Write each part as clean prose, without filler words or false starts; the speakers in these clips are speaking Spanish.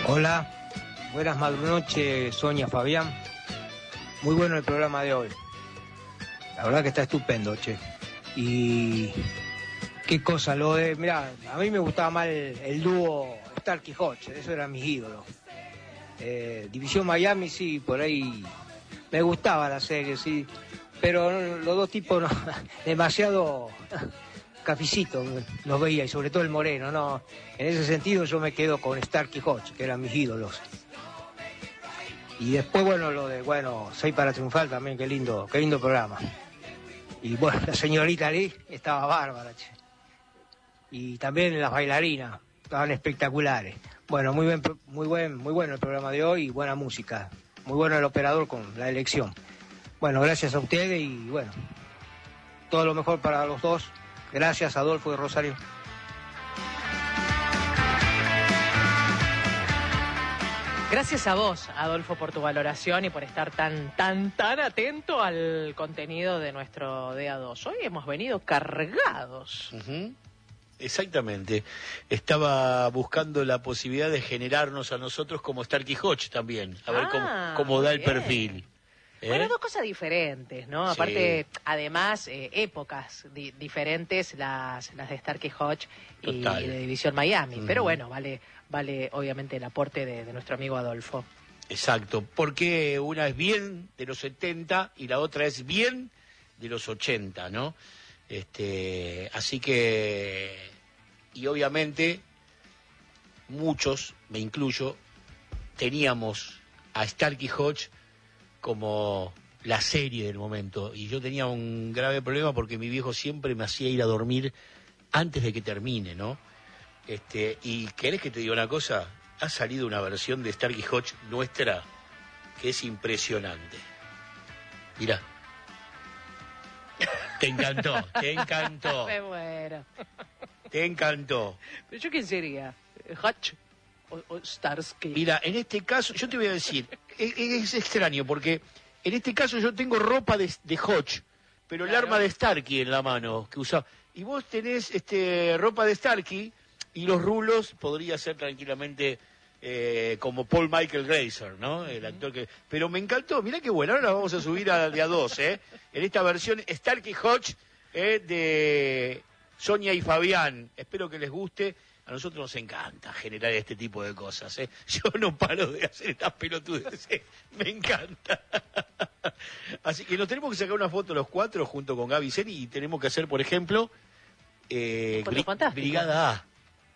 Hola, buenas madrunoches, Sonia, Fabián. Muy bueno el programa de hoy. La verdad que está estupendo, che. Y qué cosa, mirá, a mí me gustaba más el dúo Starkey Hodge, eso eran mis ídolos. División Miami, sí, por ahí me gustaba la serie, sí, pero los dos tipos no, demasiado cafecito los veía, y sobre todo el moreno, no. En ese sentido yo me quedo con Starkey Hodge, que eran mis ídolos. Y después, bueno, 6 para triunfar también, qué lindo programa. Y bueno, la señorita Lee estaba bárbara, che. Y también las bailarinas, estaban espectaculares. Bueno, muy bueno el programa de hoy y buena música. Muy bueno el operador con la elección. Bueno, gracias a ustedes y bueno, todo lo mejor para los dos. Gracias, Adolfo de Rosario. Gracias a vos, Adolfo, por tu valoración y por estar tan atento al contenido de nuestro DA2. Hoy hemos venido cargados. Uh-huh. Exactamente. Estaba buscando la posibilidad de generarnos a nosotros como Starkey Hodge también. A ver cómo da el perfil. Bueno, dos cosas diferentes, ¿no? Sí. Aparte, además, épocas diferentes las de Starkey Hodge y de División Miami. Uh-huh. Pero bueno, vale obviamente el aporte de nuestro amigo Adolfo. Exacto, porque una es bien de los 70 y la otra es bien de los 80, ¿no? Así que, y obviamente, muchos, me incluyo, teníamos a Starkey Hodge como la serie del momento, y yo tenía un grave problema porque mi viejo siempre me hacía ir a dormir antes de que termine, ¿no? Y ¿querés que te diga una cosa? Ha salido una versión de Starkey Hodge nuestra que es impresionante. Mirá. Te encantó. Me muero. Te encantó. ¿Pero yo quién sería? ¿Hodge o Starsky? Mira, en este caso, yo te voy a decir, es extraño porque en este caso yo tengo ropa de Hodge, pero claro, el arma de Starkey en la mano que usaba. Y vos tenés ropa de Starkey y los rulos podría ser tranquilamente como Paul Michael Glaser, ¿no? El actor que... Pero me encantó, mirá qué bueno, ahora la vamos a subir a dos, en esta versión Starkey Hodge de Sonia y Fabián. Espero que les guste. A nosotros nos encanta generar este tipo de cosas, Yo no paro de hacer estas pelotudes, Me encanta. Así que nos tenemos que sacar una foto los cuatro junto con Gaby Seni y tenemos que hacer, por ejemplo, Brigada A.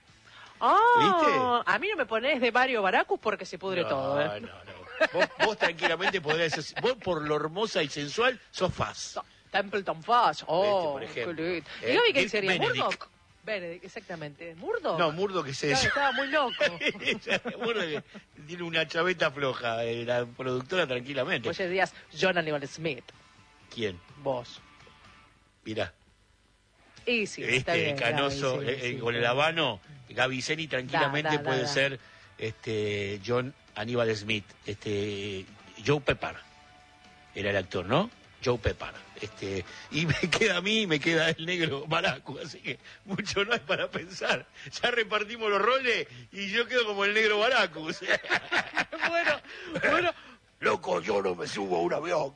Oh, a mí no me ponés de Mario Baracus porque se pudre todo, No. Vos tranquilamente podrías ser, vos por lo hermosa y sensual sos Faz. Templeton Faz, por ejemplo. Qué lindo. ¿Y Gaby qué sería? ¿Murdoch? Benedict, exactamente. ¿Murdoch? No, Murdoch que se... Estaba muy loco. Murdoch tiene una chaveta floja, la productora tranquilamente. Vos dirías John Aníbal Smith. ¿Quién? Vos. Mirá. Y sí, está bien, canoso, Gaby, sí. con el habano, Gaby Seni tranquilamente puede ser John Aníbal Smith, Joe Pepper era el actor, ¿no? Joe Pepper. Y me queda el negro Baracu, así que mucho no hay para pensar. Ya repartimos los roles y yo quedo como el negro Baracu. Bueno. Loco, yo no me subo a un avión.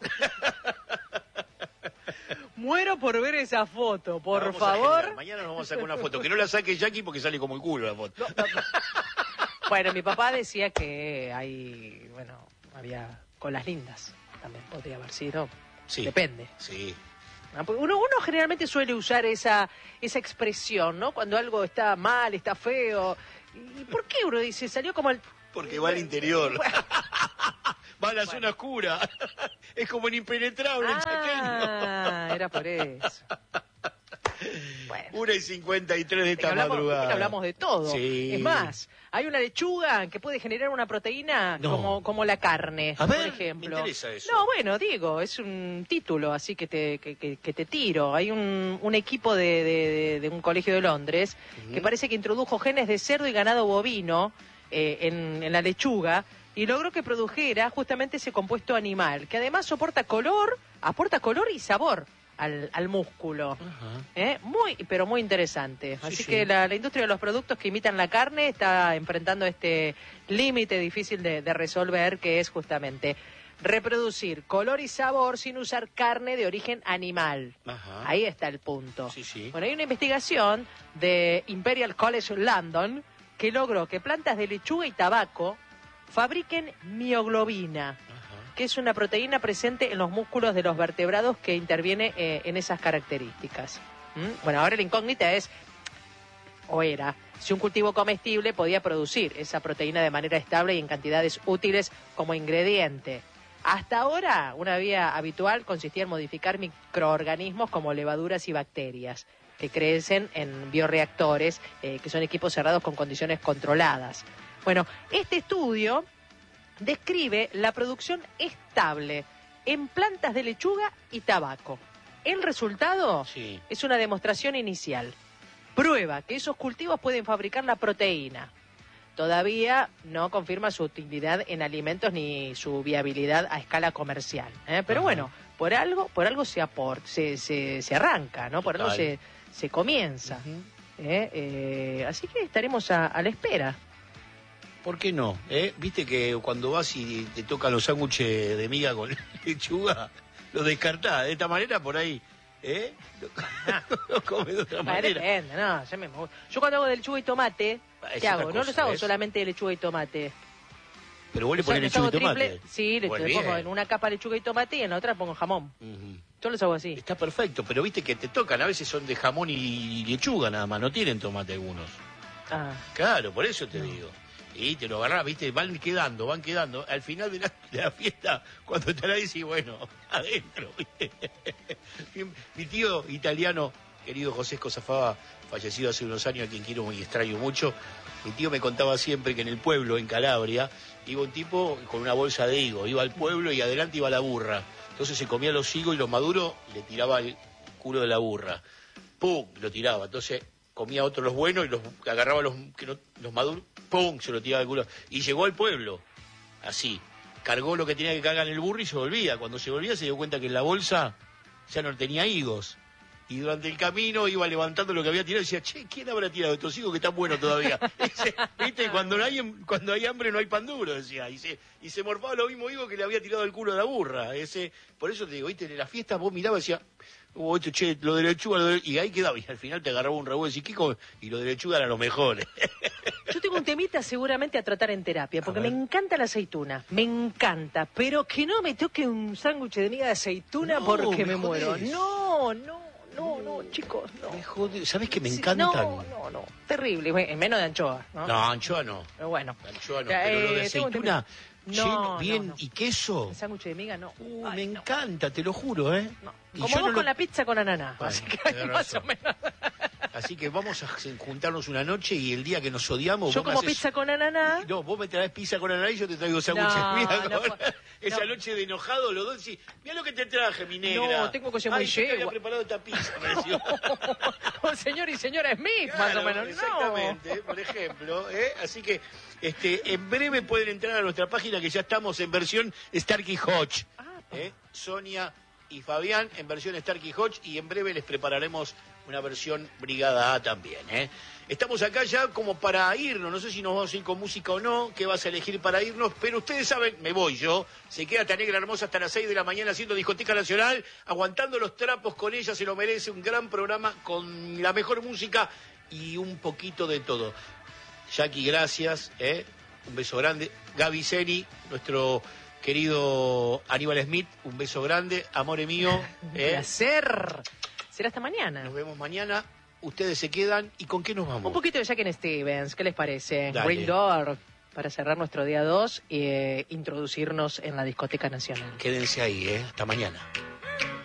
Muero por ver esa foto, por favor. Mañana nos vamos a sacar una foto. Que no la saque Jackie porque sale como el culo la foto. No. Bueno, mi papá decía que había colas lindas. También podría haber sido. Sí. Depende. Sí. Uno generalmente suele usar esa expresión, ¿no? Cuando algo está mal, está feo. ¿Y por qué uno dice? Salió como el... Porque va al interior. Va a la zona oscura. Es como el impenetrable, el chaqueño. Era por eso. Bueno. 1:53 de esta madrugada. Hablamos de todo. Sí. Es más, hay una lechuga que puede generar una proteína como la carne, por ejemplo. Me interesa eso. No, bueno, digo, es un título, así que te tiro. Hay un equipo de un colegio de Londres que parece que introdujo genes de cerdo y ganado bovino en la lechuga y logró que produjera justamente ese compuesto animal, que además aporta color y sabor al músculo. Ajá. Pero muy interesante. Sí, Así sí. que la industria de los productos que imitan la carne está enfrentando este límite difícil de resolver, que es justamente reproducir color y sabor sin usar carne de origen animal. Ajá. Ahí está el punto. Sí, sí. Bueno, hay una investigación de Imperial College London que logró que plantas de lechuga y tabaco fabriquen mioglobina, Ajá. que es una proteína presente en los músculos de los vertebrados que interviene en esas características. Bueno, ahora la incógnita es, o era, si un cultivo comestible podía producir esa proteína de manera estable y en cantidades útiles como ingrediente. Hasta ahora, una vía habitual consistía en modificar microorganismos como levaduras y bacterias, que crecen en bioreactores, que son equipos cerrados con condiciones controladas. Bueno, este estudio describe la producción estable en plantas de lechuga y tabaco. El resultado Sí. es una demostración inicial. Prueba que esos cultivos pueden fabricar la proteína. Todavía no confirma su utilidad en alimentos ni su viabilidad a escala comercial. Pero Ajá. bueno, por algo se arranca, ¿no? Por algo Total. se comienza. Ujú. Así que estaremos a la espera. ¿Por qué no? Viste que cuando vas y te tocan los sándwiches de miga con lechuga, los descartás. De esta manera, por ahí, lo comes de otra manera. Depende, no, yo cuando hago de lechuga y tomate, Es ¿qué hago? otra No cosa, los hago ¿ves? solamente de lechuga y tomate. Pero vos le Los ponés lechuga y hago tomate. triple, sí, le Pues pongo bien. en una capa lechuga y tomate y en la otra pongo jamón. Ujú. Yo los hago así. Está perfecto, pero viste que te tocan, a veces son de jamón y lechuga nada más, no tienen tomate algunos. Ah. Claro, por eso te digo. Y te lo agarrás, viste, van quedando. Al final de la fiesta, cuando te la dices, bueno, adentro, ¿viste? Mi tío italiano, querido José Escosafava, fallecido hace unos años, a quien quiero y extraño mucho, mi tío me contaba siempre que en el pueblo, en Calabria, iba un tipo con una bolsa de higo, iba al pueblo y adelante iba la burra. Entonces se comía los higos y los maduros le tiraba el culo de la burra. ¡Pum! Lo tiraba. Entonces comía otro los buenos y los agarraba los maduros, ¡pum! Se lo tiraba el culo. Y llegó al pueblo, así. Cargó lo que tenía que cargar en el burro y se volvía. Cuando se volvía se dio cuenta que en la bolsa ya no tenía higos. Y durante el camino iba levantando lo que había tirado y decía, che, ¿quién habrá tirado estos higos que están buenos todavía? ¿Viste? Cuando hay hambre no hay pan duro, decía. Y se morfaba lo mismo higos que le había tirado el culo de la burra. Por eso te digo, ¿viste? En la fiesta vos mirabas y decías, che, lo de lechuga, y ahí quedaba. Y al final te agarraba un rabo de psiquico y lo de lechuga era lo mejor. Yo tengo un temita seguramente a tratar en terapia, porque me encanta la aceituna, me encanta, pero que no me toque un sándwich de miga de aceituna No, porque me me muero. jodés. No, chicos, no. Me jode. ¿Sabés que me Sí, encantan? No, terrible, bueno, en menos de anchoa, ¿no? No, anchoa no. Pero bueno. Anchoa no. Ya, Pero lo de tengo un aceituna, temita. lleno, bien, no. y queso. El sándwich de miga no. Me Ay, no. encanta, te lo juro, ¿eh? No. Y Como yo vos no con lo- la pizza con ananá, Bueno, así que tenés más o razón. menos. Así que vamos a juntarnos una noche y el día que nos odiamos... Yo vos me como haces- pizza con ananá. No, vos me traes pizza con ananá y yo te traigo sándwiches No, mía no con- puedo- Esa no. noche de enojado, los dos decís, mira lo que te traje, mi negra. No, tengo que ser muy Ay, yo te había yegua. preparado esta pizza, me decía. Con señor y señora Smith, más o Claro, menos. exactamente, por ejemplo. Así que en breve pueden entrar a nuestra página que ya estamos en versión Starkey Hodge. Sonia y Fabián en versión Starkey Hodge y en breve les prepararemos una versión Brigada A también. Estamos acá ya como para irnos, no sé si nos vamos a ir con música o no, qué vas a elegir para irnos, pero ustedes saben, me voy yo, se queda tan negra hermosa hasta las 6 de la mañana haciendo Discoteca Nacional, aguantando los trapos con ella, se lo merece, un gran programa con la mejor música y un poquito de todo. Jackie, gracias, un beso grande. Gaby Seni, nuestro querido Aníbal Smith, un beso grande, amore mío. Un placer. Será hasta mañana. Nos vemos mañana. Ustedes se quedan. ¿Y con qué nos vamos? Un poquito de Jackie Stevens, ¿qué les parece? Dale. Ring Door, para cerrar nuestro día 2 e introducirnos en la discoteca nacional. Quédense ahí, hasta mañana.